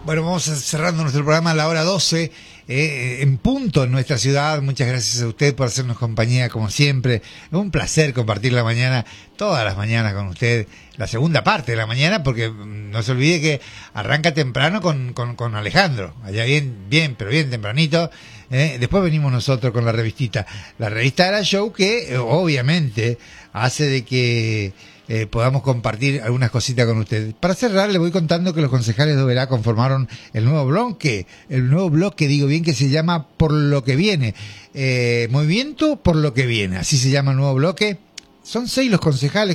Bueno, vamos cerrando nuestro programa a la hora 12, en punto en nuestra ciudad. Muchas gracias a usted por hacernos compañía, como siempre. Es un placer compartir la mañana, todas las mañanas con usted, la segunda parte de la mañana, porque no se olvide que arranca temprano con Alejandro, allá pero bien tempranito. Después venimos nosotros con la revistita. La revista de la Show, que obviamente hace de que podamos compartir algunas cositas con ustedes. Para cerrar, le voy contando que los concejales de Oberá conformaron el nuevo bloque, que se llama Por lo que viene. Movimiento por lo que viene, así se llama el nuevo bloque. Son 6 los concejales